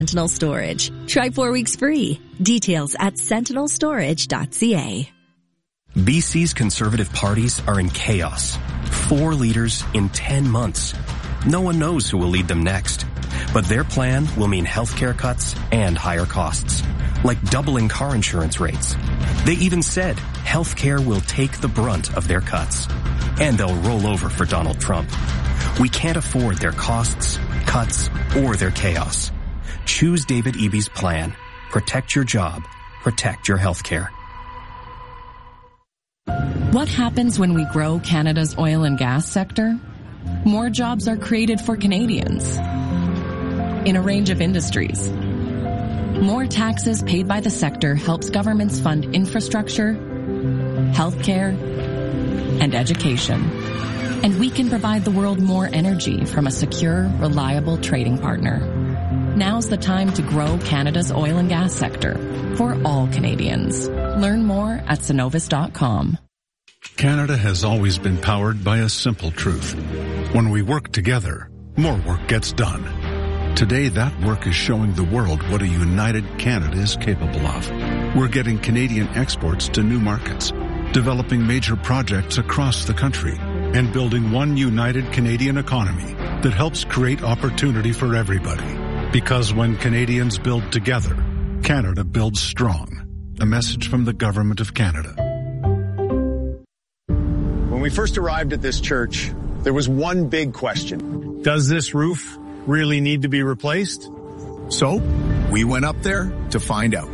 Sentinel Storage. Try 4 weeks free. Details at sentinelstorage.ca. BC's Conservative parties are in chaos. 4 leaders in 10 months. No one knows who will lead them next. But their plan will mean healthcare cuts and higher costs, like doubling car insurance rates. They even said healthcare will take the brunt of their cuts. And they'll roll over for Donald Trump. We can't afford their costs, cuts, or their chaos. Choose David Eby's plan. Protect your job. Protect your healthcare. What happens when we grow Canada's oil and gas sector? More jobs are created for Canadians in a range of industries. More taxes paid by the sector helps governments fund infrastructure, healthcare, and education. And we can provide the world more energy from a secure, reliable trading partner. Now's the time to grow Canada's oil and gas sector for all Canadians. Learn more at Cenovus.com. Canada has always been powered by a simple truth. When we work together, more work gets done. Today, that work is showing the world what a united Canada is capable of. We're getting Canadian exports to new markets, developing major projects across the country, and building one united Canadian economy that helps create opportunity for everybody. Because when Canadians build together, Canada builds strong. A message from the Government of Canada. When we first arrived at this church, there was one big question. Does this roof really need to be replaced? So, we went up there to find out.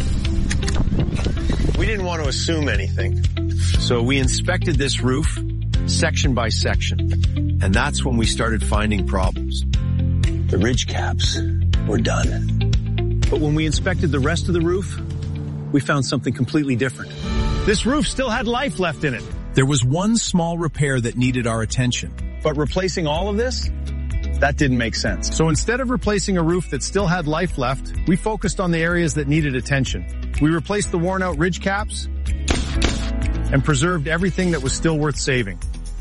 We didn't want to assume anything. So we inspected this roof section by section. And that's when we started finding problems. The ridge caps were done. But when we inspected the rest of the roof, we found something completely different. This roof still had life left in it. There was one small repair that needed our attention. But replacing all of this? That didn't make sense. So instead of replacing a roof that still had life left, we focused on the areas that needed attention. We replaced the worn out ridge caps and preserved everything that was still worth saving.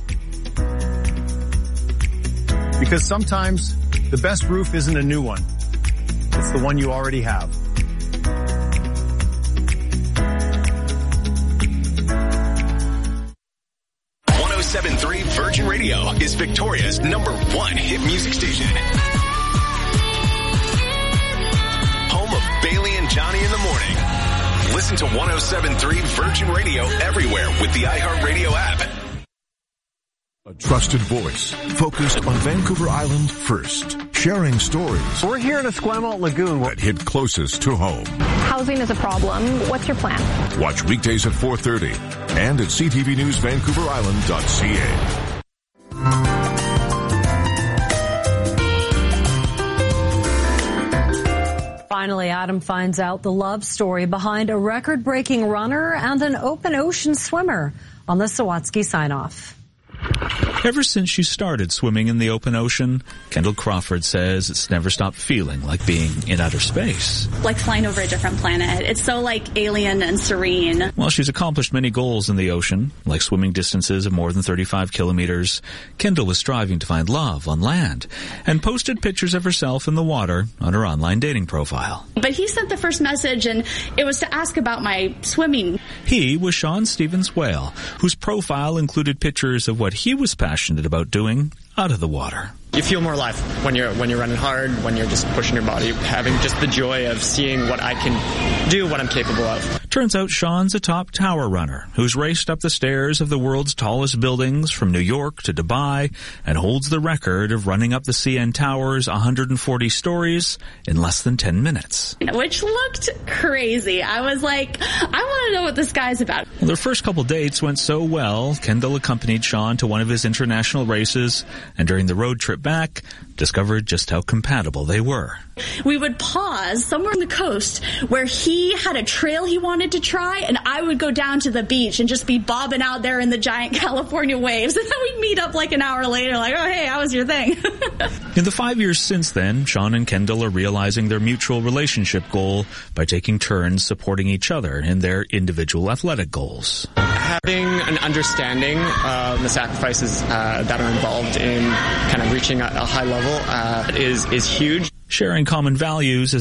Because sometimes the best roof isn't a new one. It's the one you already have. Virgin Radio is Victoria's #1 hit music station. Home of Bailey and Johnny in the morning. Listen to 107.3 Virgin Radio everywhere with the iHeartRadio app. A trusted voice focused on Vancouver Island first, sharing stories. We're here in Esquimalt Lagoon that hit closest to home. Housing is a problem. What's your plan? Watch weekdays at 4:30 and at ctvnewsvancouverisland.ca. Finally, Adam finds out the love story behind a record-breaking runner and an open ocean swimmer on the Sawatsky sign-off. Ever since she started swimming in the open ocean, Kendall Crawford says it's never stopped feeling like being in outer space. Like flying over a different planet. It's so like alien and serene. While she's accomplished many goals in the ocean, like swimming distances of more than 35 kilometers, Kendall was striving to find love on land and posted pictures of herself in the water on her online dating profile. But he sent the first message and it was to ask about my swimming. He was Sean Stevens Whale, whose profile included pictures of what he was passionate about doing out of the water. You feel more alive when you're running hard, when you're just pushing your body, having just the joy of seeing what I can do, what I'm capable of. Turns out Sean's a top tower runner who's raced up the stairs of the world's tallest buildings from New York to Dubai and holds the record of running up the CN Tower's 140 stories in less than 10 minutes. Which looked crazy. I was like, I want to know what this guy's about. Well, their first couple dates went so well, Kendall accompanied Sean to one of his international races, and during the road trip back, discovered just how compatible they were. We would pause somewhere on the coast where he had a trail he wanted to try, and I would go down to the beach and just be bobbing out there in the giant California waves. And then we'd meet up like an hour later, like, oh, hey, how was your thing? In the 5 years since then, Sean and Kendall are realizing their mutual relationship goal by taking turns supporting each other in their individual athletic goals. Having an understanding of the sacrifices that are involved in kind of reaching a high level is huge. Sharing common values